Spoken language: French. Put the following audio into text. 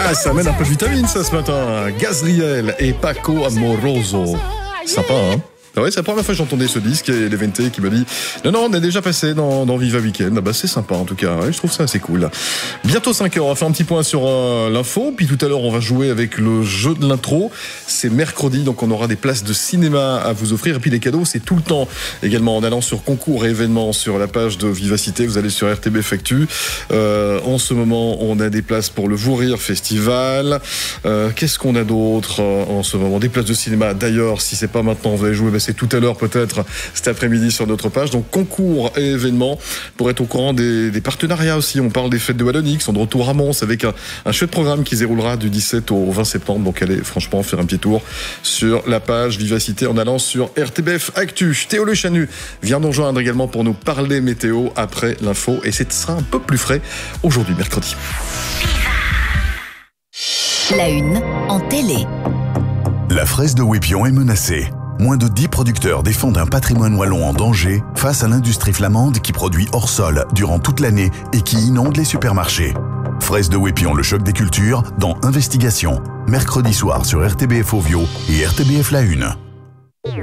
Ah, ça amène un peu de vitamine, ça, ce matin. Gazriel et Paco Amoroso. Sympa, hein? Ah ouais, c'est la première fois que j'entendais ce disque et Levente qui me dit non, on est déjà passé dans Viva Weekend. Bah, c'est sympa en tout cas, ouais, je trouve ça assez cool. Bientôt 5h, on va faire un petit point sur l'info, puis tout à l'heure on va jouer avec le jeu de l'intro. C'est mercredi, donc on aura des places de cinéma à vous offrir, et puis les cadeaux c'est tout le temps également en allant sur concours et événements sur la page de Vivacité. Vous allez sur RTBF Actu. En ce moment on a des places pour le Vous Rire Festival. Qu'est-ce qu'on a d'autre en ce moment? Des places de cinéma. D'ailleurs, si c'est pas maintenant, vous allez jouer, c'est tout à l'heure peut-être cet après-midi sur notre page. Donc concours et événements pour être au courant des partenariats aussi. On parle des fêtes de Wallonix, on est de retour à Mons avec un chouette programme qui se déroulera du 17 au 20 septembre. Donc allez franchement faire un petit tour sur la page Vivacité en allant sur RTBF Actu. Théo Le Chanu vient nous rejoindre également pour nous parler météo après l'info, et ce sera un peu plus frais aujourd'hui mercredi. La une en télé. La fraise de Wépion est menacée. Moins de 10 producteurs défendent un patrimoine wallon en danger face à l'industrie flamande qui produit hors sol durant toute l'année et qui inonde les supermarchés. Fraise de Wépion, le choc des cultures, dans Investigation. Mercredi soir sur RTBF Ovio et RTBF La Une.